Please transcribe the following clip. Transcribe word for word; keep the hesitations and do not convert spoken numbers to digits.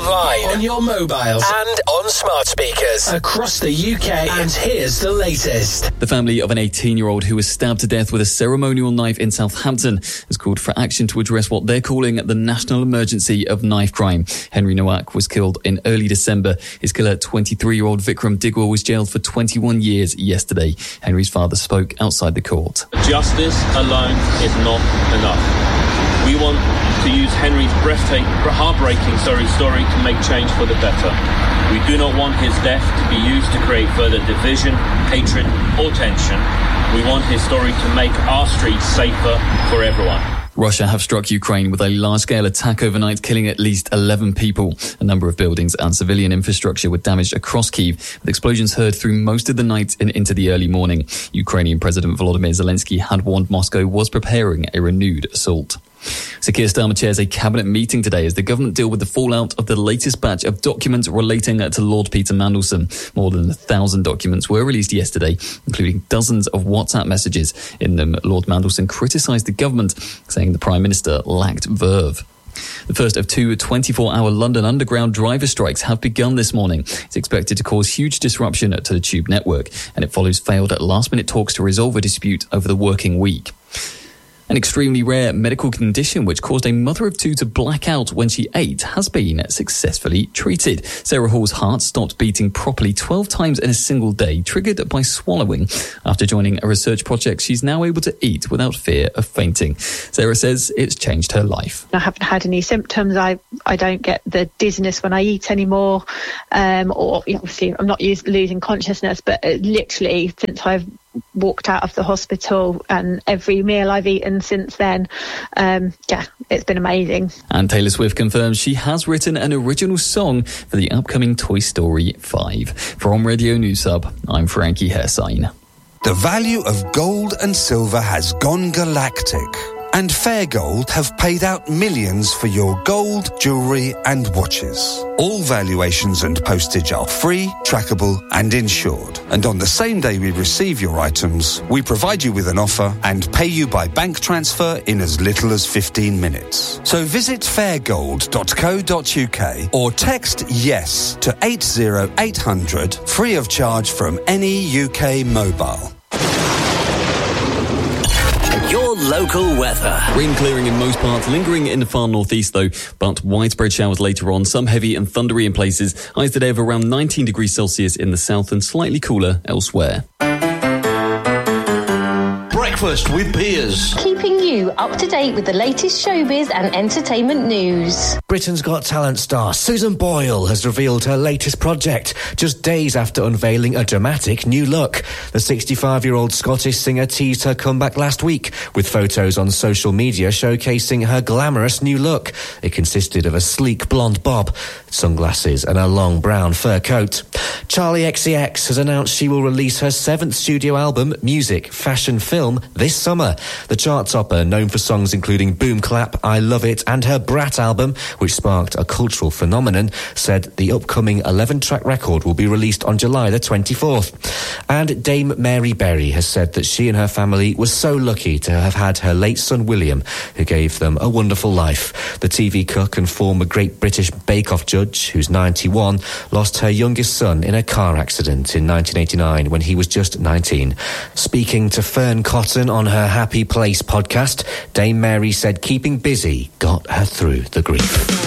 online, on your mobile, and on smart speakers across the U K. And here's the latest. The family of an eighteen-year-old who was stabbed to death with a ceremonial knife in Southampton has called for action to address what they're calling the national emergency of knife crime. Henry Nowak was killed in early December. His killer, twenty-three-year-old Vikram Digwal, was jailed for twenty-one years yesterday. Henry's father spoke outside the court. Justice alone is not enough. We want to use Henry's breathtaking, heartbreaking sorry, story to make change for the better. We do not want his death to be used to create further division, hatred, or tension. We want his story to make our streets safer for everyone. Russia have struck Ukraine with a large-scale attack overnight, killing at least eleven people. A number of buildings and civilian infrastructure were damaged across Kyiv, with explosions heard through most of the night and into the early morning. Ukrainian President Volodymyr Zelensky had warned Moscow was preparing a renewed assault. Sir Keir Starmer chairs a cabinet meeting today as the government deal with the fallout of the latest batch of documents relating to Lord Peter Mandelson. More than a thousand documents were released yesterday, including dozens of WhatsApp messages. In them, Lord Mandelson criticised the government, saying the Prime Minister lacked verve. The first of two twenty-four hour London Underground driver strikes have begun this morning. It's expected to cause huge disruption to the tube network, and it follows failed last-minute talks to resolve a dispute over the working week. An extremely rare medical condition which caused a mother of two to black out when she ate has been successfully treated. Sarah Hall's heart stopped beating properly twelve times in a single day, triggered by swallowing. After joining a research project, she's now able to eat without fear of fainting. Sarah says it's changed her life. I haven't had any symptoms. I, I don't get the dizziness when I eat anymore. Um, or obviously I'm not use, losing consciousness, but literally since I've walked out of the hospital and every meal I've eaten since then, um, yeah, it's been amazing. And Taylor Swift confirms she has written an original song for the upcoming Toy Story five. From Radio News Hub, I'm Frankie Hersign. The value of gold and silver has gone galactic, and Fair Gold have paid out millions for your gold, jewellery and watches. All valuations and postage are free, trackable and insured. And on the same day we receive your items, we provide you with an offer and pay you by bank transfer in as little as fifteen minutes. So visit fair gold dot co dot uk or text YES to eight zero eight hundred, free of charge from any U K mobile. Your local weather. Rain clearing in most parts, lingering in the far northeast though, but widespread showers later on, some heavy and thundery in places. Highs today of around nineteen degrees Celsius in the south and slightly cooler elsewhere. Breakfast with Piers. Keeping you up to date with the latest showbiz and entertainment news. Britain's Got Talent star Susan Boyle has revealed her latest project just days after unveiling a dramatic new look. The sixty-five-year-old Scottish singer teased her comeback last week with photos on social media showcasing her glamorous new look. It consisted of a sleek blonde bob, sunglasses and a long brown fur coat. Charlie X C X has announced she will release her seventh studio album, Music, Fashion, Film, this summer. The chart topper, known for songs including Boom Clap, I Love It and her Brat album, which sparked a cultural phenomenon, said the upcoming eleven-track record will be released on July the twenty-fourth. And Dame Mary Berry has said that she and her family were so lucky to have had her late son William, who gave them a wonderful life. The T V cook and former Great British Bake Off judge, who's ninety-one, lost her youngest son in a car accident in nineteen eighty-nine when he was just nineteen. Speaking to Fern Cotton on her Happy Place podcast, Dame Mary said keeping busy got her through the grief.